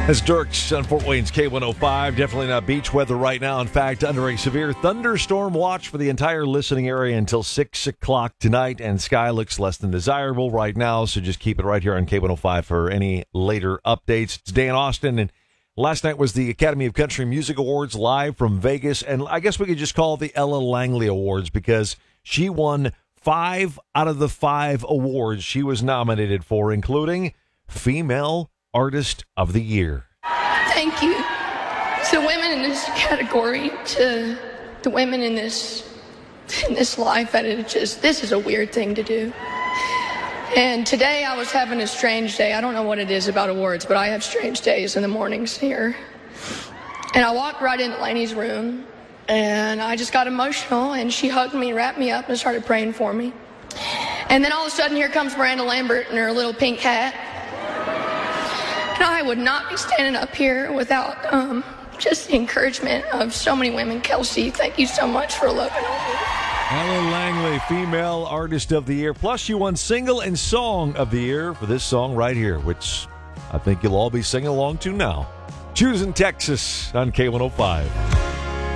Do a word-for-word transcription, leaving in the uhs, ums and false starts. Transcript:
As Dirks on Fort Wayne's K one oh five, definitely not beach weather right now. In fact, under a severe thunderstorm watch for the entire listening area until six o'clock tonight, and sky looks less than desirable right now, so just keep it right here on K one oh five for any later updates. It's Dan Austin, and last night was the Academy of Country Music Awards live from Vegas, and I guess we could just call it the Ella Langley Awards because she won five out of the five awards she was nominated for, including Female Artist of the Year. Thank you to women in this category, to the women in this in this life that it just, this is a weird thing to do. And today I was having a strange day. I don't know what it is about awards, but I have strange days in the mornings here. And I walked right into Lainey's room, and I just got emotional, and she hugged me, wrapped me up, and started praying for me. And then all of a sudden, here comes Miranda Lambert in her little pink hat. And I would not be standing up here without um, just the encouragement of so many women. Kelsey, thank you so much for loving me. Ella Langley, Female Artist of the Year. Plus, you won Single and Song of the Year for this song right here, which I think you'll all be singing along to now. Choosing Texas on K one oh five.